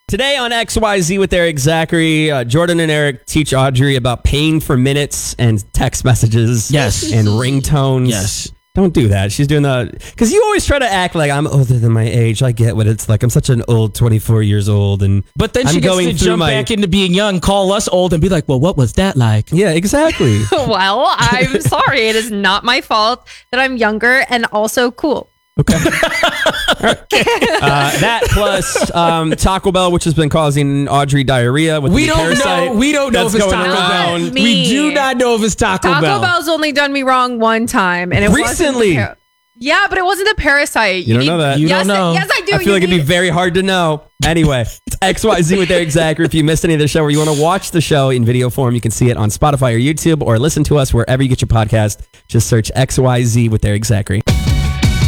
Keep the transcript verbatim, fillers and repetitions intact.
Today on X Y Z with Eric Zachary, uh, Jordan and Eric teach Audrey about paying for minutes and text messages. Yes. And ringtones. Yes. Don't do that. She's doing the... Because you always try to act like I'm older than my age. I get what it's like. I'm such an old twenty-four years old. and But then she I'm gets going to through jump my- back into being young, call us old, and be like, well, what was that like? Yeah, exactly. Well, I'm sorry. It is not my fault that I'm younger and also cool. Okay. uh, that plus um, Taco Bell, which has been causing Audrey diarrhea with We the don't parasite know. We don't know if that's it's going Taco around. Bell. Me. We do not know if it's Taco, Taco Bell. Bell's only done me wrong one time, and it Recently. wasn't the par- yeah, but it wasn't the parasite. You don't know that. You yes, don't know. Yes, I do. I feel You like it'd be need- very hard to know. Anyway, it's X Y Z with Eric Zachary. If you missed any of the show or you want to watch the show in video form, you can see it on Spotify or YouTube or listen to us wherever you get your podcast. Just search X Y Z with Eric Zachary.